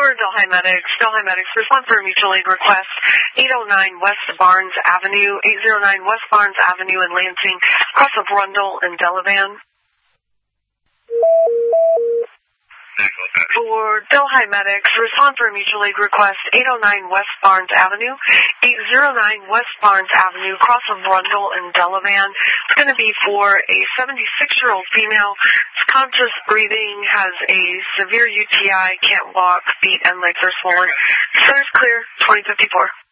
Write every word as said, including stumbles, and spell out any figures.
For Delhi Medics, Delhi Medics, respond for a mutual aid request, eight oh nine West Barnes Avenue, eight oh nine West Barnes Avenue in Lansing, cross of Rundle and Delavan. For Delhi Medics, respond for a mutual aid request, eight oh nine West Barnes Avenue, eight oh nine West Barnes Avenue, cross of Rundle and Delavan. It's going to be for a seventy-six-year-old female. It's conscious breathing, has a severe U T I, can't walk, feet and legs are swollen. Center's clear, twenty fifty-four.